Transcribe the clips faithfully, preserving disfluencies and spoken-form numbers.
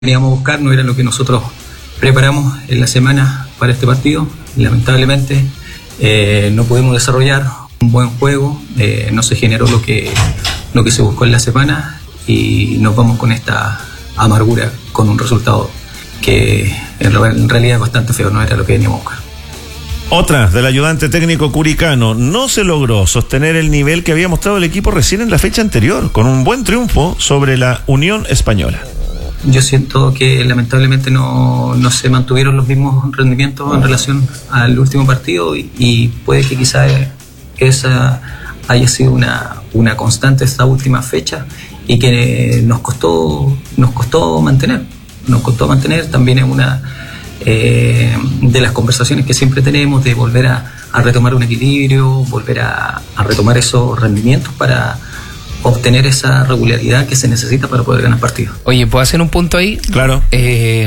veníamos a buscar, no era lo que nosotros preparamos en la semana para este partido. Lamentablemente eh, no pudimos desarrollar un buen juego, eh, no se generó lo que, lo que se buscó en la semana y nos vamos con esta amargura, con un resultado que en, en realidad es bastante feo, no era lo que veníamos a buscar. Otra del ayudante técnico curicano, no se logró sostener el nivel que había mostrado el equipo recién en la fecha anterior, con un buen triunfo sobre la Unión Española. Yo siento que lamentablemente no, no se mantuvieron los mismos rendimientos en relación al último partido y, y puede que quizás esa haya sido una, una constante esta última fecha y que nos costó, nos costó mantener, nos costó mantener, también es una eh, de las conversaciones que siempre tenemos de volver a, a retomar un equilibrio, volver a, a retomar esos rendimientos para obtener esa regularidad que se necesita para poder ganar partidos. Oye, ¿puedo hacer un punto ahí? Claro. Eh,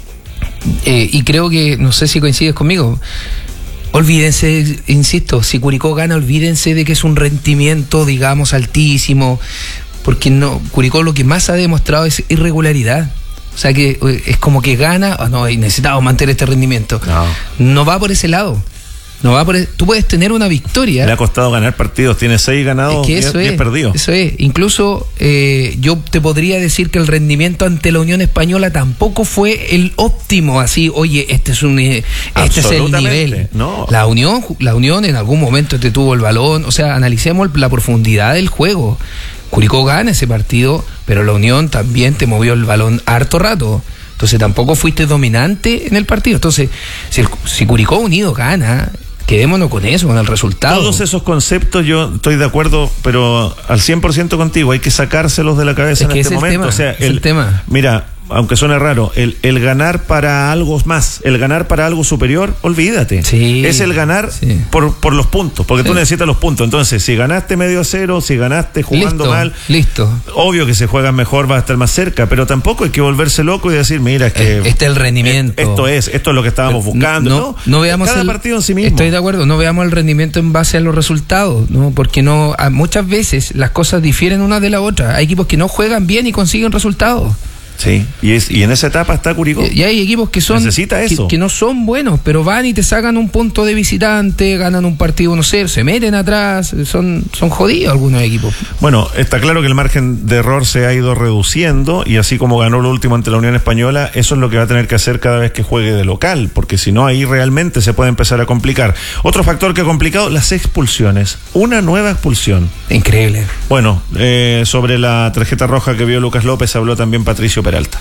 eh, y creo que, no sé si coincides conmigo, olvídense, insisto, si Curicó gana, olvídense de que es un rendimiento, digamos, altísimo, porque no, Curicó lo que más ha demostrado es irregularidad. O sea que es como que gana, oh, no, necesitamos mantener este rendimiento. No, no va por ese lado. No va por el, tú puedes tener una victoria. Le ha costado ganar partidos, tiene seis ganados, es que eso diez, es, diez perdidos. Eso es. Incluso eh, yo te podría decir que el rendimiento ante la Unión Española tampoco fue el óptimo. Así, oye, este es un, este es el nivel. No. La Unión, la Unión en algún momento te tuvo el balón. O sea, analicemos la profundidad del juego. Curicó gana ese partido, pero la Unión también te movió el balón harto rato. Entonces tampoco fuiste dominante en el partido. Entonces, si, el, si Curicó Unido gana, quedémonos con eso, con el resultado. Todos esos conceptos yo estoy de acuerdo, pero al cien por ciento contigo, hay que sacárselos de la cabeza es en que este es momento. Tema, o sea, es el, el tema. Mira, aunque suene raro, el, el ganar para algo más, el ganar para algo superior, olvídate. Sí, es el ganar sí. por, por los puntos, porque sí. tú necesitas los puntos. Entonces, si ganaste medio a cero, si ganaste jugando listo, mal, listo. Obvio que se juega mejor, va a estar más cerca, pero tampoco hay que volverse loco y decir, mira, es que este es el rendimiento. Esto es, esto es lo que estábamos buscando. No, no, no veamos cada el, partido en sí mismo. Estoy de acuerdo, no veamos el rendimiento en base a los resultados, ¿no? Porque no, muchas veces las cosas difieren una de la otra. Hay equipos que no juegan bien y consiguen resultados. Sí, y, es, y en esa etapa está Curicó. Y, y hay equipos que son Necesita eso. Que, que no son buenos, pero van y te sacan un punto de visitante, ganan un partido uno cero, se meten atrás, son, son jodidos algunos equipos. Bueno, está claro que el margen de error se ha ido reduciendo y así como ganó lo último ante la Unión Española, eso es lo que va a tener que hacer cada vez que juegue de local, porque si no ahí realmente se puede empezar a complicar. Otro factor que ha complicado, las expulsiones. Una nueva expulsión. Increíble. Bueno, eh, sobre la tarjeta roja que vio Lucas López habló también Patricio Peralta.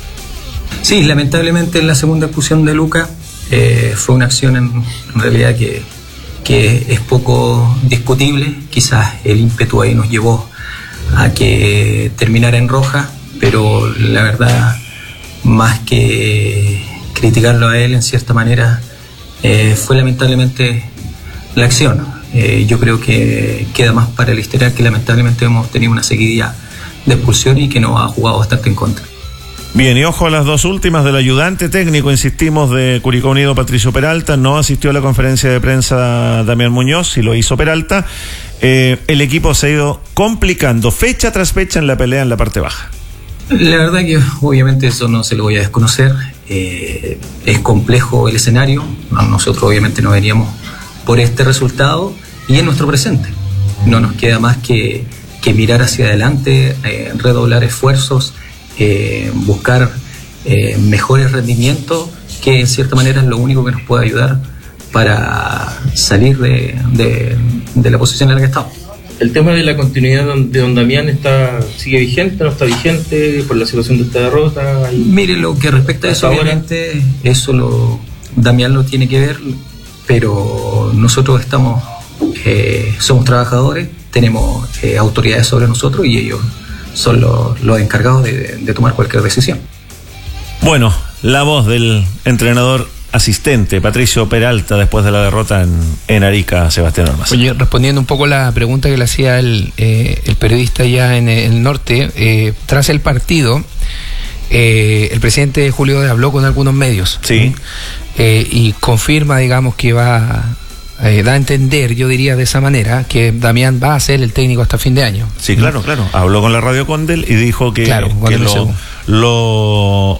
Sí, lamentablemente en la segunda expulsión de Lucas eh, fue una acción en, en realidad que, que es poco discutible. Quizás el ímpetu ahí nos llevó a que terminara en roja, pero la verdad, más que criticarlo a él en cierta manera, eh, fue lamentablemente la acción. Eh, yo creo que queda más para la historia que lamentablemente hemos tenido una seguidilla de expulsión y que nos ha jugado bastante en contra. Bien, y ojo a las dos últimas del ayudante técnico, insistimos, de Curicó Unido, Patricio Peralta. No asistió a la conferencia de prensa Damián Muñoz, sí lo hizo Peralta. Eh, el equipo se ha ido complicando fecha tras fecha en la pelea en la parte baja. La verdad que obviamente eso no se lo voy a desconocer. Eh, es complejo el escenario. Nosotros obviamente no veníamos por este resultado y en nuestro presente. No nos queda más que, que mirar hacia adelante, eh, redoblar esfuerzos, Eh, buscar eh, mejores rendimientos, que en cierta manera es lo único que nos puede ayudar para salir de, de, de la posición en la que estamos. El tema de la continuidad de don Damián está, sigue vigente, no está vigente por la situación de esta derrota. Y... Mire, lo que respecta a eso, obviamente, eso lo, Damián lo tiene que ver, pero nosotros estamos, eh, somos trabajadores, tenemos eh, autoridades sobre nosotros y ellos son los, los encargados de, de tomar cualquier decisión. Bueno, la voz del entrenador asistente, Patricio Peralta, después de la derrota en, en Arica, Sebastián Ormaz. Oye, respondiendo un poco la pregunta que le hacía el, eh, el periodista allá en el norte, eh, tras el partido, eh, el presidente Julio habló con algunos medios. Sí. Eh, y confirma, digamos, que va... Eh, da a entender, yo diría de esa manera, que Damián va a ser el técnico hasta fin de año. Sí, claro, claro. Habló con la Radio Condel y dijo que, claro, que lo, lo